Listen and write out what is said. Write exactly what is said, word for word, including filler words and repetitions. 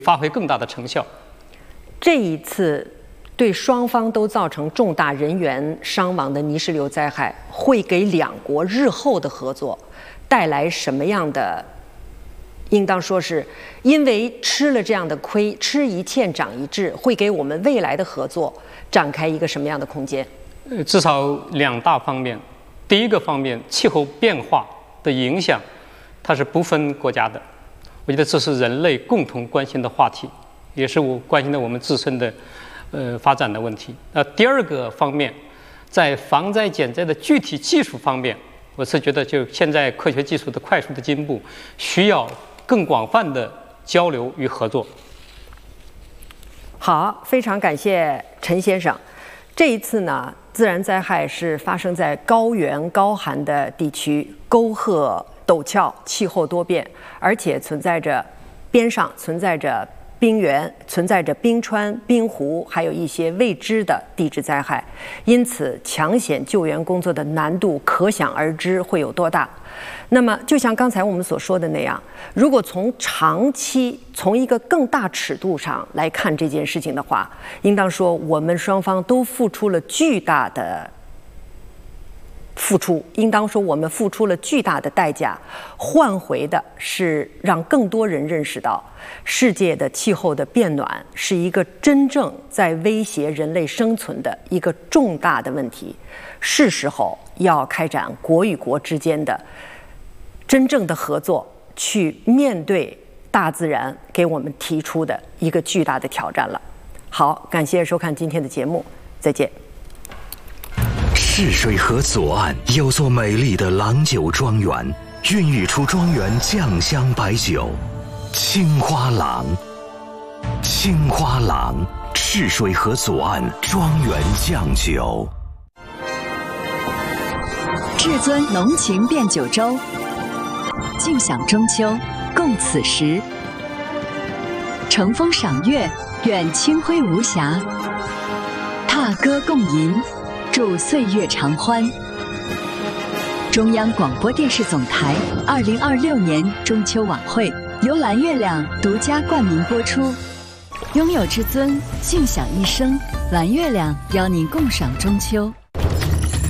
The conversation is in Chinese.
发挥更大的成效。 这一次对双方都造成重大人员伤亡的泥石流灾害，会给两国日后的合作带来什么样的？应当说是因为吃了这样的亏，吃一堑长一智，会给我们未来的合作展开一个什么样的空间？ 呃，至少两大方面。第一个方面，气候变化的影响，它是不分国家的。我觉得这是人类共同关心的话题，也是我关心的我们自身的呃发展的问题。那第二个方面，在防灾减灾的具体技术方面，我是觉得就现在科学技术的快速的进步，需要更广泛的交流与合作。 好，非常感谢陈先生。这一次呢，自然灾害是发生在高原高寒的地区，沟壑陡峭，气候多变，而且存在着边上存在着冰原，存在着冰川、冰湖，还有一些未知的地质灾害。因此，抢险救援工作的难度可想而知会有多大。那么，就像刚才我们所说的那样，如果从长期、从一个更大尺度上来看这件事情的话，应当说我们双方都付出了巨大的付出，应当说我们付出了巨大的代价，换回的是让更多人认识到，世界的气候的变暖是一个真正在威胁人类生存的一个重大的问题，是时候要开展国与国之间的真正的合作，去面对大自然给我们提出的一个巨大的挑战了。好，感谢收看今天的节目，再见。 泗水河左岸有座美丽的郎酒庄园，孕育出庄园酱香白酒青花郎。青花郎，泗水河左岸庄园酱酒。 至尊浓情变九州，尽享中秋，共此时。乘风赏月，愿清辉无瑕；踏歌共吟，祝岁月长欢。中央广播电视总台二零二六年中秋晚会由蓝月亮独家冠名播出。拥有至尊，尽享一生。蓝月亮邀您共赏中秋。